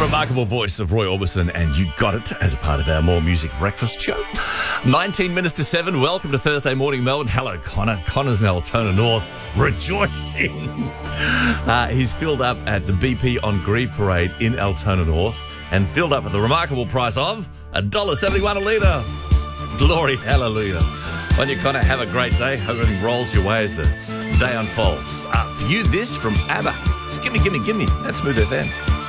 remarkable voice of Roy Orbison, and you got it as a part of our More Music Breakfast show. 19 minutes to 7. Welcome to Thursday Morning Melbourne. Hello, Connor. Connor's in Altona North, rejoicing. He's filled up at the BP on Grieve Parade in Altona North and filled up at the remarkable price of $1.71 a litre. Glory, hallelujah. On you, Connor, have a great day. Hope everything rolls your way as the day unfolds. For you, this from ABBA. It's Gimme, Gimme, Gimme. That's Smooth FM.